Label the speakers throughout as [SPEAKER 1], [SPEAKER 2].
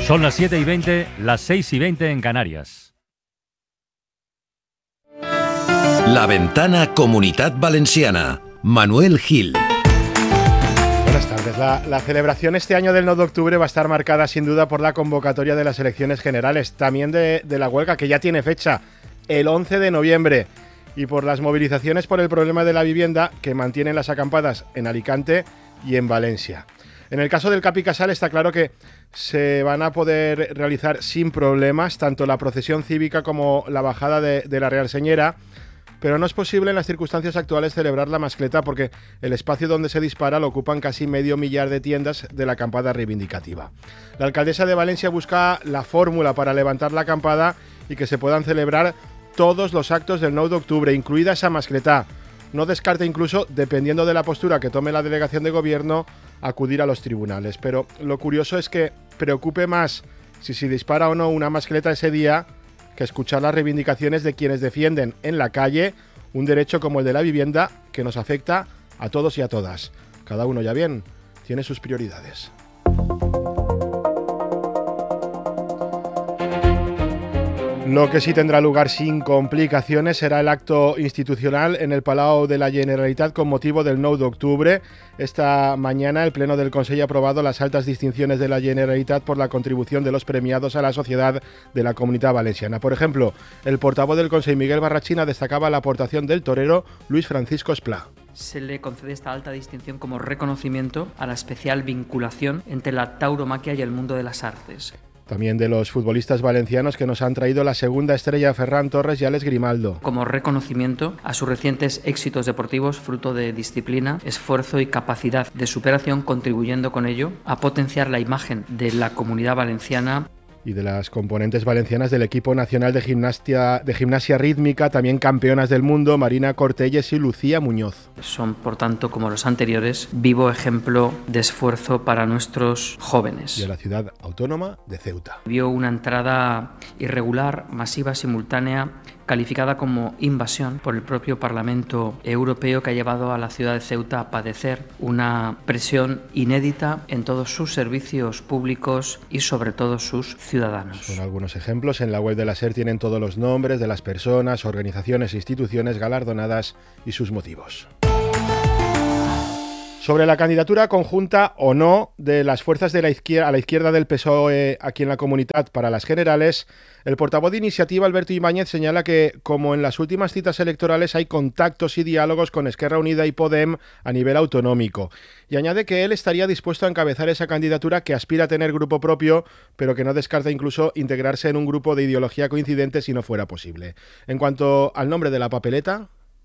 [SPEAKER 1] Son las 7:20, las 6:20 en Canarias.
[SPEAKER 2] La Ventana Comunitat Valenciana. Manuel Gil.
[SPEAKER 3] Buenas tardes. La celebración este año del 9 de octubre va a estar marcada sin duda por la convocatoria de las elecciones generales, también de la huelga que ya tiene fecha, el 11 de noviembre, y por las movilizaciones por el problema de la vivienda que mantienen las acampadas en Alicante y en Valencia. En el caso del Capi Casal está claro que se van a poder realizar sin problemas tanto la procesión cívica como la bajada de la Real Señera, pero no es posible en las circunstancias actuales celebrar la mascleta porque el espacio donde se dispara lo ocupan casi medio millar de tiendas de la acampada reivindicativa. La alcaldesa de Valencia busca la fórmula para levantar la acampada y que se puedan celebrar todos los actos del 9 de octubre, incluida esa mascleta. No descarta incluso, dependiendo de la postura que tome la delegación de gobierno, acudir a los tribunales. Pero lo curioso es que preocupe más si se dispara o no una mascleta ese día que escuchar las reivindicaciones de quienes defienden en la calle un derecho como el de la vivienda que nos afecta a todos y a todas. Cada uno, ya bien, tiene sus prioridades. Lo que sí tendrá lugar sin complicaciones será el acto institucional en el Palau de la Generalitat con motivo del 9 de octubre. Esta mañana el Pleno del Consell ha aprobado las altas distinciones de la Generalitat por la contribución de los premiados a la sociedad de la Comunitat Valenciana. Por ejemplo, el portavoz del Consell, Miguel Barrachina, destacaba la aportación del torero Luis Francisco Esplá.
[SPEAKER 4] Se le concede esta alta distinción como reconocimiento a la especial vinculación entre la tauromaquia y el mundo de las artes.
[SPEAKER 3] También de los futbolistas valencianos que nos han traído la segunda estrella Ferran Torres y Alex Grimaldo.
[SPEAKER 4] Como reconocimiento a sus recientes éxitos deportivos fruto de disciplina, esfuerzo y capacidad de superación, contribuyendo con ello a potenciar la imagen de la Comunidad Valenciana.
[SPEAKER 3] Y de las componentes valencianas del equipo nacional de gimnasia rítmica, también campeonas del mundo, Marina Cortelles y Lucía Muñoz.
[SPEAKER 4] Son, por tanto, como los anteriores, vivo ejemplo de esfuerzo para nuestros jóvenes.
[SPEAKER 3] De la ciudad autónoma de Ceuta.
[SPEAKER 4] Vio una entrada irregular, masiva, simultánea, calificada como invasión por el propio Parlamento Europeo, que ha llevado a la ciudad de Ceuta a padecer una presión inédita en todos sus servicios públicos y sobre todo sus ciudadanos.
[SPEAKER 3] Son algunos ejemplos. En la web de la SER tienen todos los nombres de las personas, organizaciones e instituciones galardonadas y sus motivos. Sobre la candidatura conjunta o no de las fuerzas de la izquierda, a la izquierda del PSOE aquí en la Comunitat para las generales, el portavoz de Iniciativa, Alberto Ibáñez, señala que, como en las últimas citas electorales, hay contactos y diálogos con Esquerra Unida y Podem a nivel autonómico. Y añade que él estaría dispuesto a encabezar esa candidatura, que aspira a tener grupo propio, pero que no descarta incluso integrarse en un grupo de ideología coincidente si no fuera posible. En cuanto al nombre de la papeleta...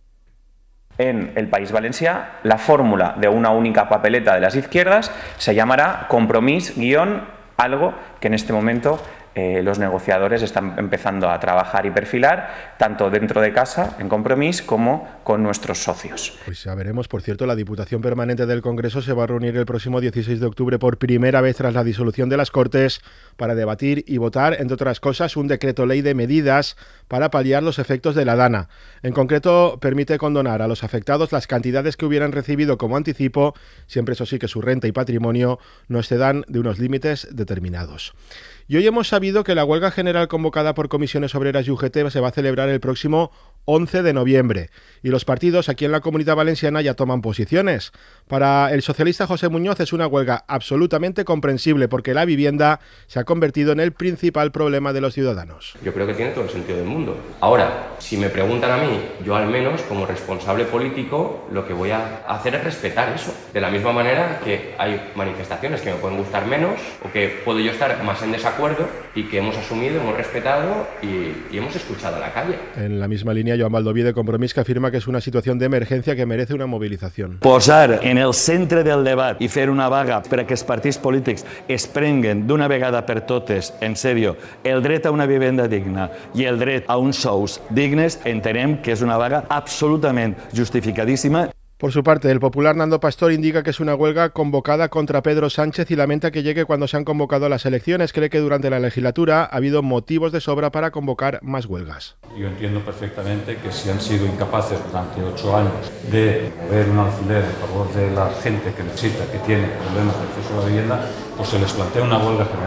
[SPEAKER 5] En el País Valencià, la fórmula de una única papeleta de las izquierdas se llamará Compromís-algo, que en este momento los negociadores están empezando a trabajar y perfilar, tanto dentro de casa, en Compromís, como con nuestros socios.
[SPEAKER 3] Pues ya veremos. Por cierto, la Diputación Permanente del Congreso se va a reunir el próximo 16 de octubre por primera vez tras la disolución de las Cortes para debatir y votar, entre otras cosas, un decreto ley de medidas para paliar los efectos de la DANA. En concreto, permite condonar a los afectados las cantidades que hubieran recibido como anticipo, siempre eso sí que su renta y patrimonio no excedan de unos límites determinados. Y hoy hemos sabido que la huelga general convocada por Comisiones Obreras y UGT se va a celebrar el próximo 11 de noviembre. Y los partidos aquí en la Comunidad Valenciana ya toman posiciones. Para el socialista José Muñoz es una huelga absolutamente comprensible porque la vivienda se ha convertido en el principal problema de los ciudadanos.
[SPEAKER 6] Yo creo que tiene todo el sentido del mundo. Ahora, si me preguntan a mí, yo al menos como responsable político lo que voy a hacer es respetar eso. De la misma manera que hay manifestaciones que me pueden gustar menos o que puedo yo estar más en desacuerdo y que hemos asumido, hemos respetado y hemos escuchado a la calle.
[SPEAKER 3] En la misma línea, Joan Baldoví de Compromís, que afirma que és una situació d'emergència que merece una mobilització.
[SPEAKER 7] Posar en el centre del debat i fer una vaga per a que els partits polítics es prenguen d'una vegada per totes, en sèrio, el dret a una vivenda digna i el dret a uns sous dignes, entenem que és una vaga absolutament justificadíssima.
[SPEAKER 3] Por su parte, el popular Nando Pastor indica que es una huelga convocada contra Pedro Sánchez y lamenta que llegue cuando se han convocado las elecciones. Cree que durante la legislatura ha habido motivos de sobra para convocar más huelgas.
[SPEAKER 8] Yo entiendo perfectamente que si han sido incapaces durante 8 años de mover un alfiler en favor de la gente que necesita, que tiene problemas de acceso a la vivienda, pues se les plantea una huelga general.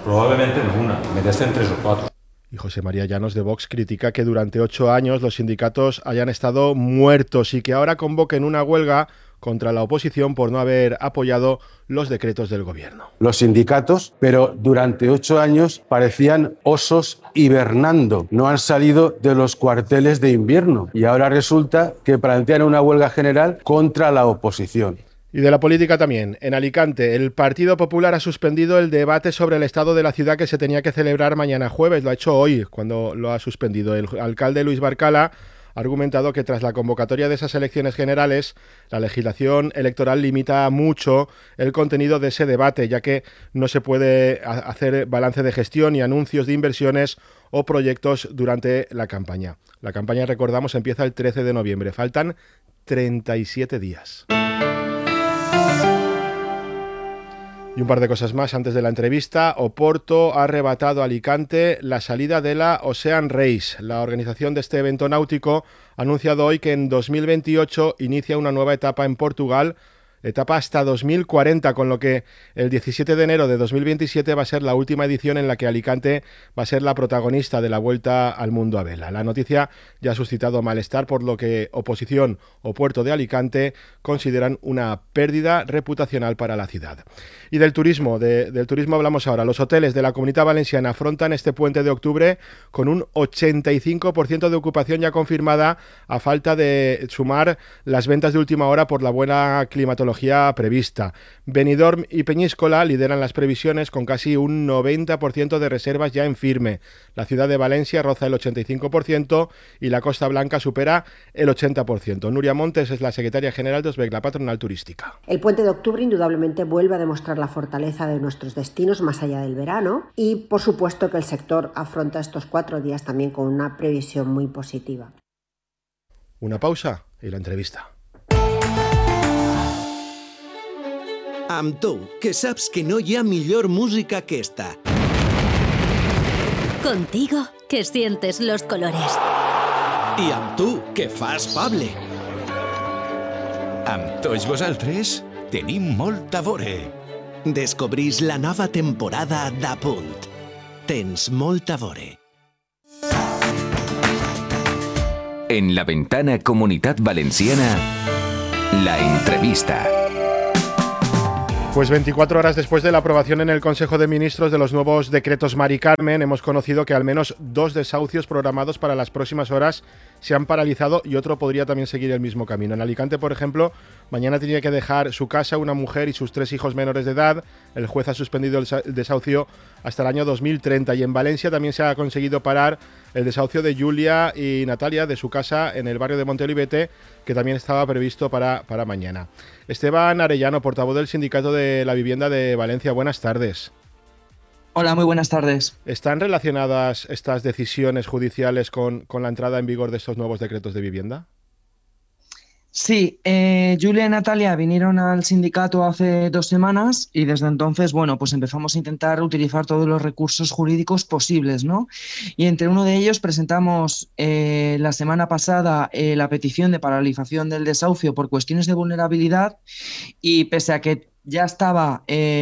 [SPEAKER 8] Probablemente no una, merecen 3 o 4.
[SPEAKER 3] Y José María Llanos de Vox critica que durante 8 años los sindicatos hayan estado muertos y que ahora convoquen una huelga contra la oposición por no haber apoyado los decretos del gobierno.
[SPEAKER 9] Los sindicatos, pero durante 8 años parecían osos hibernando, no han salido de los cuarteles de invierno y ahora resulta que plantean una huelga general contra la oposición.
[SPEAKER 3] Y de la política también. En Alicante, el Partido Popular ha suspendido el debate sobre el estado de la ciudad que se tenía que celebrar mañana jueves. Lo ha hecho hoy, cuando lo ha suspendido. El alcalde Luis Barcala ha argumentado que tras la convocatoria de esas elecciones generales, la legislación electoral limita mucho el contenido de ese debate, ya que no se puede hacer balance de gestión y anuncios de inversiones o proyectos durante la campaña. La campaña, recordamos, empieza el 13 de noviembre. Faltan 37 días. Y un par de cosas más antes de la entrevista. Oporto ha arrebatado a Alicante la salida de la Ocean Race. La organización de este evento náutico ha anunciado hoy que en 2028 inicia una nueva etapa en Portugal, etapa hasta 2040, con lo que el 17 de enero de 2027 va a ser la última edición en la que Alicante va a ser la protagonista de la Vuelta al Mundo a vela. La noticia ya ha suscitado malestar, por lo que oposición o Puerto de Alicante consideran una pérdida reputacional para la ciudad. Y del turismo hablamos ahora. Los hoteles de la Comunitat Valenciana afrontan este puente de octubre con un 85% de ocupación ya confirmada, a falta de sumar las ventas de última hora por la buena climatología prevista. Benidorm y Peñíscola lideran las previsiones con casi un 90% de reservas ya en firme. La ciudad de Valencia roza el 85% y la Costa Blanca supera el 80%. Nuria Montes es la secretaria general de OSBEC, la patronal turística.
[SPEAKER 10] El puente de octubre indudablemente vuelve a demostrar la fortaleza de nuestros destinos más allá del verano y, por supuesto, que el sector afronta estos 4 días también con una previsión muy positiva.
[SPEAKER 3] Una pausa y la entrevista.
[SPEAKER 11] Amb tu, que saps que no hi ha millor música que esta.
[SPEAKER 12] Contigo, que sientes los colores.
[SPEAKER 11] I amb tu, que fas Pable.
[SPEAKER 13] Amb tots vosaltres tenim molt a veure.
[SPEAKER 11] Descobrís la nova temporada d'A Punt. Tens molt a veure.
[SPEAKER 2] En la ventana Comunitat Valenciana, la entrevista.
[SPEAKER 3] Pues 24 horas después de la aprobación en el Consejo de Ministros de los nuevos decretos Mari Carmen, hemos conocido que al menos 2 desahucios programados para las próximas horas se han paralizado y otro podría también seguir el mismo camino. En Alicante, por ejemplo, mañana tenía que dejar su casa una mujer y sus 3 hijos menores de edad. El juez ha suspendido el desahucio hasta el año 2030. Y en Valencia también se ha conseguido parar el desahucio de Julia y Natalia de su casa en el barrio de Monteolivete, que también estaba previsto para mañana. Esteban Arellano, portavoz del Sindicato de la Vivienda de Valencia. Buenas tardes.
[SPEAKER 14] Hola, muy buenas tardes.
[SPEAKER 3] ¿Están relacionadas estas decisiones judiciales con la entrada en vigor de estos nuevos decretos de vivienda?
[SPEAKER 14] Sí, Julia y Natalia vinieron al sindicato hace 2 semanas y desde entonces, bueno, pues empezamos a intentar utilizar todos los recursos jurídicos posibles, ¿no? Y entre uno de ellos presentamos la semana pasada la petición de paralización del desahucio por cuestiones de vulnerabilidad y pese a que ya estaba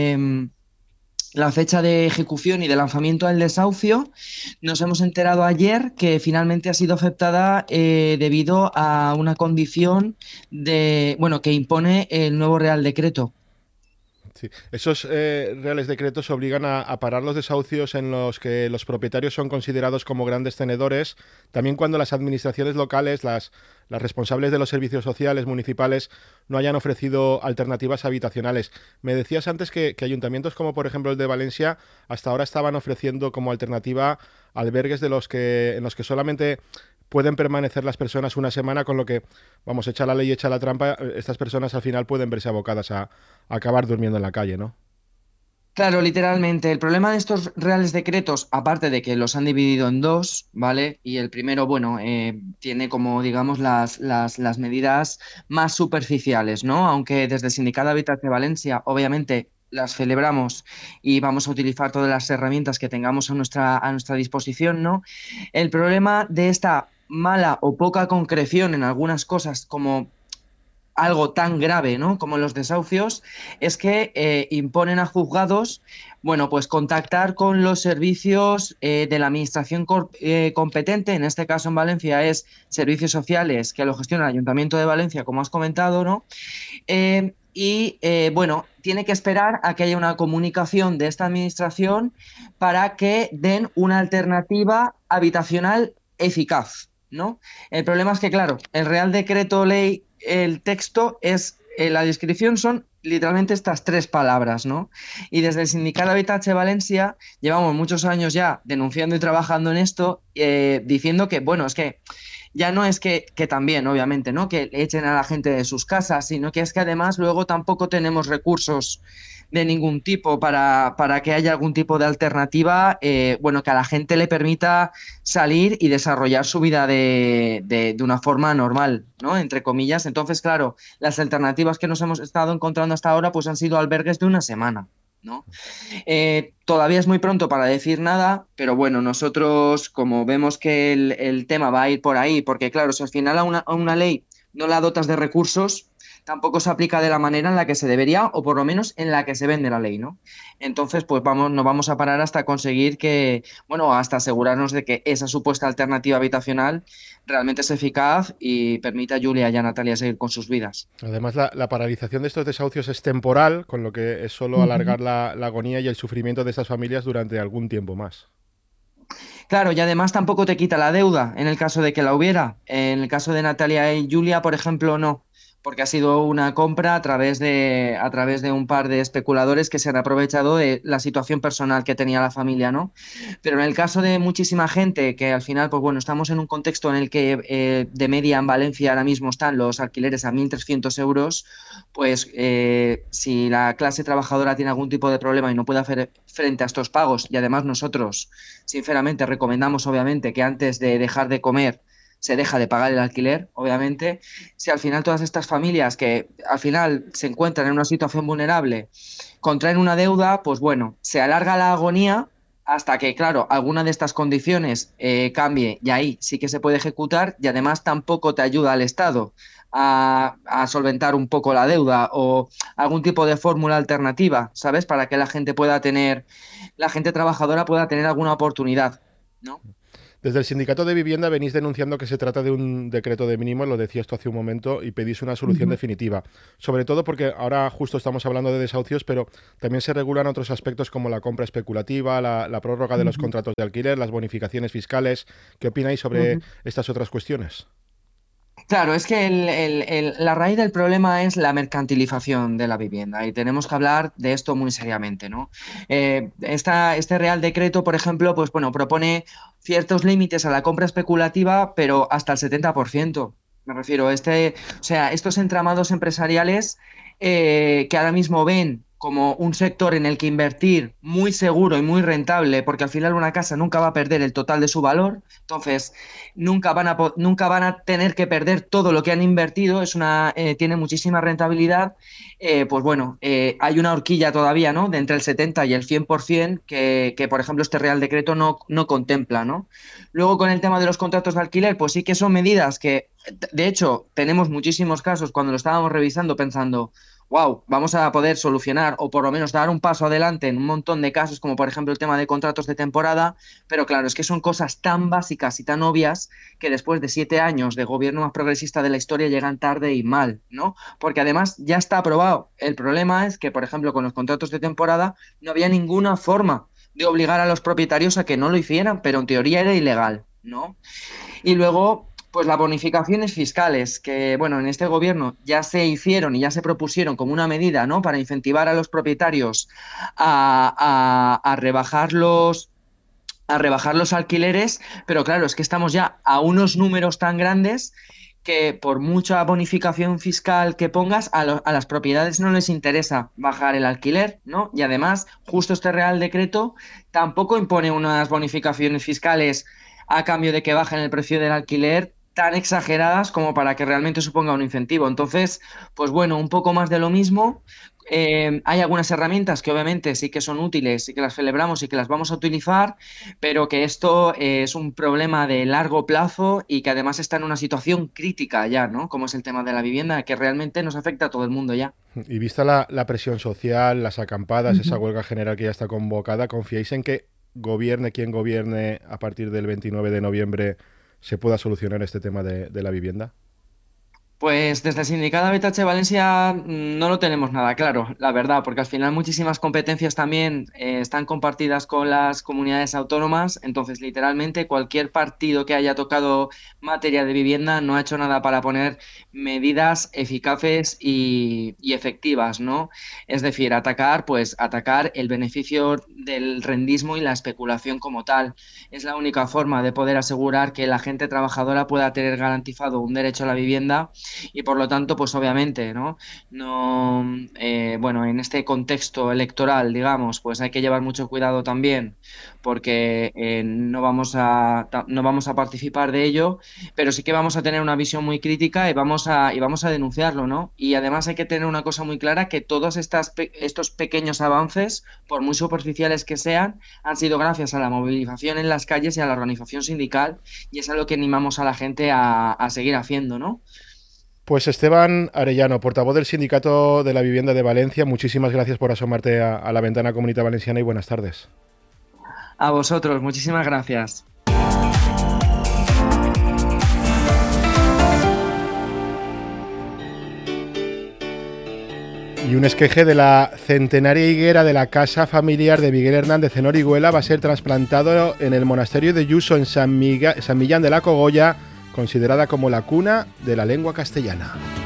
[SPEAKER 14] la fecha de ejecución y de lanzamiento del desahucio, nos hemos enterado ayer que finalmente ha sido aceptada debido a una condición que impone el nuevo Real Decreto.
[SPEAKER 3] Sí. Esos reales decretos obligan a parar los desahucios en los que los propietarios son considerados como grandes tenedores, también cuando las administraciones locales, las responsables de los servicios sociales municipales, no hayan ofrecido alternativas habitacionales. Me decías antes que ayuntamientos como por ejemplo el de Valencia hasta ahora estaban ofreciendo como alternativa albergues en los que solamente pueden permanecer las personas una semana, con lo que, vamos, echa la ley, echa la trampa, estas personas al final pueden verse abocadas a acabar durmiendo en la calle, ¿no?
[SPEAKER 14] Claro, literalmente. El problema de estos reales decretos, aparte de que los han dividido en 2, ¿vale? Y el primero, tiene como, digamos, las medidas más superficiales, ¿no? Aunque desde el Sindicato de Habitatge de Valencia, obviamente, las celebramos y vamos a utilizar todas las herramientas que tengamos a nuestra disposición, ¿no? El problema de esta mala o poca concreción en algunas cosas, como algo tan grave, ¿no?, como los desahucios, es que imponen a juzgados, bueno, pues contactar con los servicios de la administración competente, en este caso en Valencia es Servicios Sociales, que lo gestiona el Ayuntamiento de Valencia, como has comentado, ¿no? Bueno, tiene que esperar a que haya una comunicación de esta administración para que den una alternativa habitacional eficaz, ¿no? El problema es que, claro, el Real Decreto Ley, el texto es, la descripción son literalmente estas 3 palabras, ¿no? Y desde el Sindicato Habitatge Valencia llevamos muchos años ya denunciando y trabajando en esto, diciendo que, bueno, es que ya no es que también, obviamente, ¿no?, que echen a la gente de sus casas, sino que es que además luego tampoco tenemos recursos de ningún tipo para que haya algún tipo de alternativa, bueno, que a la gente le permita salir y desarrollar su vida de una forma normal, ¿no?, entre comillas. Entonces, claro, las alternativas que nos hemos estado encontrando hasta ahora pues han sido albergues de una semana, ¿no? Todavía es muy pronto para decir nada, pero bueno, nosotros como vemos que el tema va a ir por ahí, porque claro, si al final a una ley no la dotas de recursos, tampoco se aplica de la manera en la que se debería, o por lo menos en la que se vende la ley, ¿no? Entonces, pues no vamos a parar hasta conseguir que, bueno, hasta asegurarnos de que esa supuesta alternativa habitacional realmente es eficaz y permita a Julia y a Natalia seguir con sus vidas.
[SPEAKER 3] Además, la paralización de estos desahucios es temporal, con lo que es solo alargar la agonía y el sufrimiento de estas familias durante algún tiempo más.
[SPEAKER 14] Claro, y además tampoco te quita la deuda en el caso de que la hubiera. En el caso de Natalia y Julia, por ejemplo, no, porque ha sido una compra a través de un par de especuladores que se han aprovechado de la situación personal que tenía la familia, ¿no? Pero en el caso de muchísima gente que al final, pues bueno, estamos en un contexto en el que de media en Valencia ahora mismo están los alquileres a 1.300 euros, pues si la clase trabajadora tiene algún tipo de problema y no puede hacer frente a estos pagos, y además nosotros, sinceramente, recomendamos obviamente que antes de dejar de comer se deja de pagar el alquiler, obviamente. Si al final todas estas familias que al final se encuentran en una situación vulnerable contraen una deuda, pues bueno, se alarga la agonía hasta que, claro, alguna de estas condiciones cambie, y ahí sí que se puede ejecutar, y además tampoco te ayuda al Estado a solventar un poco la deuda o algún tipo de fórmula alternativa, ¿sabes? Para que la gente trabajadora pueda tener alguna oportunidad, ¿no?
[SPEAKER 3] Desde el Sindicato de Vivienda venís denunciando que se trata de un decreto de mínimos, lo decías tú hace un momento, y pedís una solución definitiva. Sobre todo porque ahora justo estamos hablando de desahucios, pero también se regulan otros aspectos como la compra especulativa, la prórroga de los contratos de alquiler, las bonificaciones fiscales. ¿Qué opináis sobre estas otras cuestiones?
[SPEAKER 14] Claro, es que la raíz del problema es la mercantilización de la vivienda y tenemos que hablar de esto muy seriamente, ¿no? Este Real Decreto, por ejemplo, pues bueno, propone ciertos límites a la compra especulativa, pero hasta el 70%. Me refiero a estos entramados empresariales que ahora mismo ven como un sector en el que invertir muy seguro y muy rentable, porque al final una casa nunca va a perder el total de su valor, entonces nunca van a tener que perder todo lo que han invertido, tiene muchísima rentabilidad, pues bueno, hay una horquilla todavía, ¿no?, de entre el 70 y el 100% que por ejemplo este Real Decreto no contempla, ¿no? Luego con el tema de los contratos de alquiler, pues sí que son medidas que, de hecho, tenemos muchísimos casos cuando lo estábamos revisando pensando, wow, vamos a poder solucionar o por lo menos dar un paso adelante en un montón de casos, como por ejemplo el tema de contratos de temporada, pero claro, es que son cosas tan básicas y tan obvias que después de 7 años de gobierno más progresista de la historia llegan tarde y mal, ¿no? Porque además ya está aprobado. El problema es que, por ejemplo, con los contratos de temporada no había ninguna forma de obligar a los propietarios a que no lo hicieran, pero en teoría era ilegal, ¿no? Y luego, pues las bonificaciones fiscales, que bueno, en este gobierno ya se hicieron y ya se propusieron como una medida, ¿no?, para incentivar a los propietarios a rebajar los alquileres, pero claro, es que estamos ya a unos números tan grandes que por mucha bonificación fiscal que pongas, a las propiedades no les interesa bajar el alquiler, ¿no? Y además, justo este Real Decreto tampoco impone unas bonificaciones fiscales a cambio de que bajen el precio del alquiler tan exageradas como para que realmente suponga un incentivo. Entonces, pues bueno, un poco más de lo mismo, hay algunas herramientas que obviamente sí que son útiles y que las celebramos y que las vamos a utilizar, pero que esto es un problema de largo plazo y que además está en una situación crítica ya, ¿no? Como es el tema de la vivienda, que realmente nos afecta a todo el mundo ya.
[SPEAKER 3] Y vista la presión social, las acampadas, esa huelga general que ya está convocada, ¿confiáis en que gobierne quien gobierne a partir del 29 de noviembre se pueda solucionar este tema de la vivienda?
[SPEAKER 14] Pues desde el Sindicato BTH Valencia no lo tenemos nada claro, la verdad, porque al final muchísimas competencias también están compartidas con las comunidades autónomas, entonces literalmente cualquier partido que haya tocado materia de vivienda no ha hecho nada para poner medidas eficaces y efectivas, ¿no? Es decir, atacar el beneficio del rendismo y la especulación como tal. Es la única forma de poder asegurar que la gente trabajadora pueda tener garantizado un derecho a la vivienda. Y por lo tanto, pues obviamente, ¿no? Bueno, en este contexto electoral, digamos, pues hay que llevar mucho cuidado también, porque no vamos a participar de ello, pero sí que vamos a tener una visión muy crítica y vamos a denunciarlo, ¿no? Y además hay que tener una cosa muy clara, que todos estos pequeños avances, por muy superficiales que sean, han sido gracias a la movilización en las calles y a la organización sindical, y es algo que animamos a la gente a seguir haciendo, ¿no?
[SPEAKER 3] Pues Esteban Arellano, portavoz del Sindicato de la Vivienda de Valencia, muchísimas gracias por asomarte a la ventana Comunidad Valenciana y buenas tardes.
[SPEAKER 14] A vosotros, muchísimas gracias.
[SPEAKER 3] Y un esqueje de la centenaria higuera de la casa familiar de Miguel Hernández en Orihuela va a ser trasplantado en el monasterio de Yuso en San Millán de la Cogolla, considerada como la cuna de la lengua castellana.